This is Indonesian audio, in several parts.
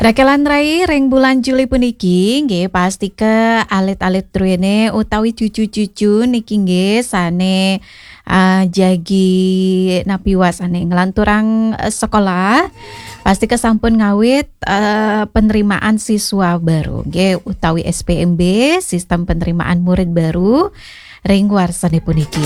Rakelan rai reng bulan Juli puniki nggih pasti ke alit-alit truene utawi cucu-cucu niki nggih sane jagi napiwas ane nglanturang sekolah pasti kesampun ngawit penerimaan siswa baru nggih utawi SPMB sistem penerimaan murid baru ring warsane puniki.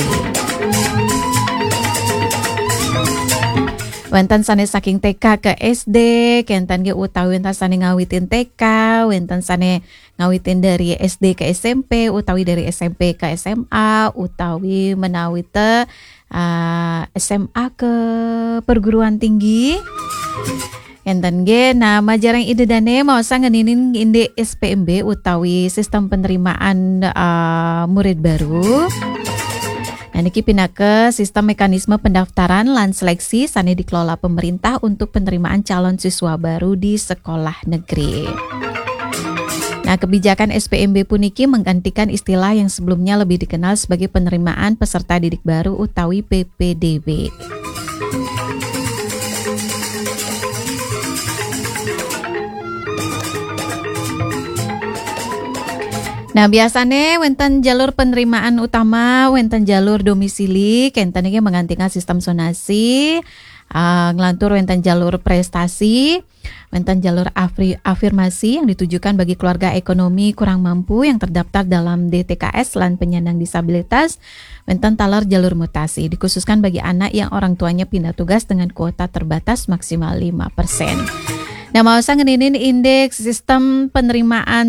Wenten sane saking TK ke SD, kenten ge utawi wenten sane ngawitin TK, wenten sane ngawitin dari SD ke SMP, utawi dari SMP ke SMA, utawi menawi te SMA ke perguruan tinggi. Kenten ge nama jarang ide dane mau ngeninin inde SPMB utawi sistem penerimaan murid baru. Nah, niki pindah ke sistem mekanisme pendaftaran lan seleksi sane dikelola pemerintah untuk penerimaan calon siswa baru di sekolah negeri. Nah, kebijakan SPMB puniki menggantikan istilah yang sebelumnya lebih dikenal sebagai penerimaan peserta didik baru utawi PPDB. Nah, biasanya wenten jalur penerimaan utama, wenten jalur domisili, kenten iki menggantikan sistem zonasi, ngelantur wenten jalur prestasi, wenten jalur afirmasi yang ditujukan bagi keluarga ekonomi kurang mampu yang terdaftar dalam DTKS lan penyandang disabilitas, wenten talar jalur mutasi, dikhususkan bagi anak yang orang tuanya pindah tugas dengan kuota terbatas maksimal 5%. Nah, mau ngeninin indeks sistem penerimaan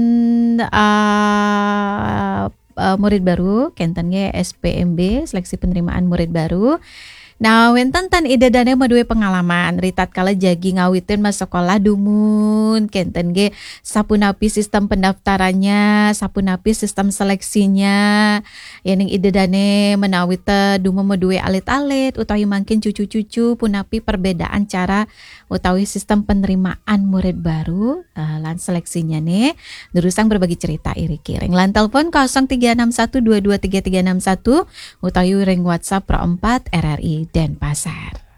murid baru, kenten ge SPMB, seleksi penerimaan murid baru. Nah, wenten tan ide dane maduwe pengalaman ritat kala jagi ngawitin mas sekolah dumun, kenten ge sapunapi sistem pendaftarannya, sapunapi sistem seleksinya. Yening ide dane menawi te dumu maduwe alit-alit utawi mangkin cucu-cucu punapi perbedaan cara utawi sistem penerimaan murid baru lan seleksinya nih. Durusang berbagi cerita iri kiring. Lan telepon 0361223361 utawi ring WhatsApp Pro 4 RRI Denpasar.